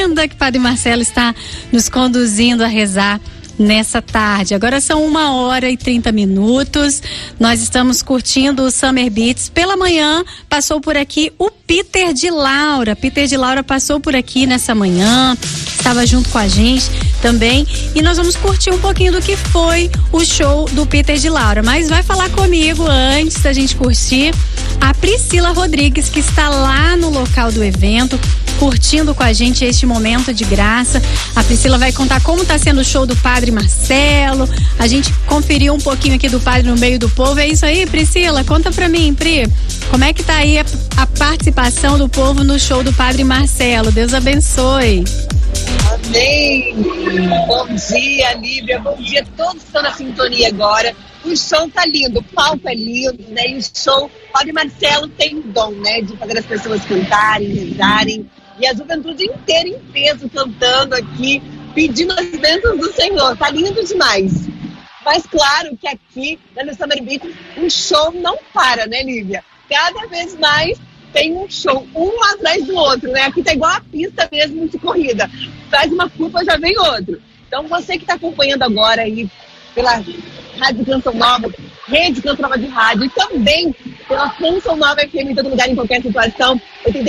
linda que o Padre Marcelo está nos conduzindo a rezar nessa tarde. Agora são 1h30. Nós estamos curtindo o Summer Beats. Pela manhã passou por aqui o Peter de Laura. Peter de Laura passou por aqui nessa manhã, estava junto com a gente também, e nós vamos curtir um pouquinho do que foi o show do Peter de Laura. Mas vai falar comigo antes da gente curtir a Priscila Rodrigues, que está lá no local do evento, curtindo com a gente este momento de graça. A Priscila vai contar como está sendo o show do Padre Marcelo. A gente conferiu um pouquinho aqui do Padre no meio do povo. É isso aí, Priscila? Conta pra mim, Pri. Como é que tá aí a participação do povo no show do Padre Marcelo? Deus abençoe. Amém. Bom dia, Lívia. Bom dia. Todos estão na sintonia agora. O show tá lindo, o palco é lindo, né? E o show, Padre Marcelo tem o dom, né? De fazer as pessoas cantarem, rezarem. E a juventude inteira em peso cantando aqui, pedindo as bênçãos do Senhor. Tá lindo demais. Mas claro que aqui, no Summer Beats, o show não para, né, Lívia? Cada vez mais tem um show, um atrás do outro, né? Aqui tá igual a pista mesmo de corrida. Faz uma curva, já vem outro. Então você que tá acompanhando agora aí pela Rádio Canção Nova, Rede Canção Nova de Rádio, e também pela Canção Nova FM em todo lugar, em qualquer situação,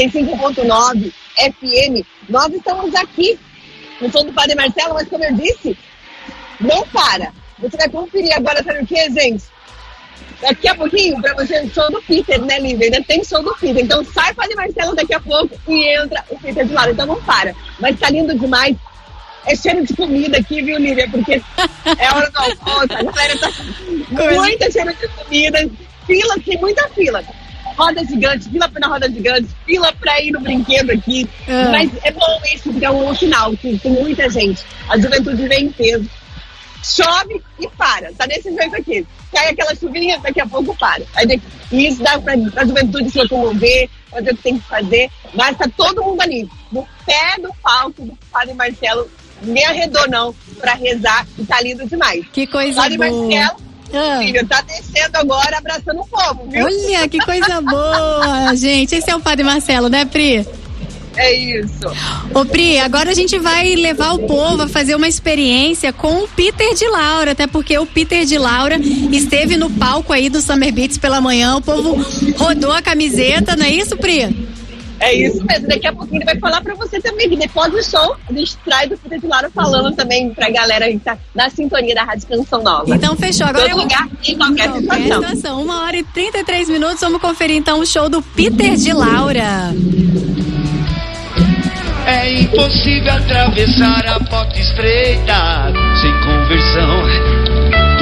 85.9 FM. Nós estamos aqui no show do Padre Marcelo, mas como eu disse, não para. Você vai conferir agora, sabe o que, gente? Daqui a pouquinho, pra você, o show do Peter, né, Lívia? Ainda tem show do Peter. Então sai o Padre Marcelo daqui a pouco e entra o Peter de lado. Então não para. Mas tá lindo demais. É cheiro de comida aqui, viu, Lívia? Porque é hora do almoço, a galera tá muita cheiro de comida. Fila, tem muita fila. Roda gigante, fila na roda gigante, fila pra ir no brinquedo aqui. Mas é bom isso, porque é um final, que tem muita gente. A juventude vem em peso. Chove e para. Tá desse jeito aqui. Cai aquela chuvinha, daqui a pouco para. E isso dá pra juventude se locomover, fazer o que tem que fazer. Mas tá todo mundo ali, no pé do palco do Padre Marcelo, nem arredou não, pra rezar, e tá lindo demais. Que coisa Padre boa. Marcelo, filho, tá descendo agora, abraçando o povo, viu? Olha, que coisa boa, gente. Esse é o Padre Marcelo, né, Pri? É isso. Ô, Pri, agora a gente vai levar o povo a fazer uma experiência com o Peter de Laura, até porque o Peter de Laura esteve no palco aí do Summer Beats pela manhã, o povo rodou a camiseta, não é isso, Pri? É isso mesmo, daqui a pouquinho ele vai falar pra você também, que depois do show a gente traz o Peter de Laura falando também pra galera que tá na sintonia da Rádio Canção Nova. Então fechou, agora todo lugar, em qualquer situação. 1h33, vamos conferir então o show do Peter de Laura. É impossível atravessar a porta estreita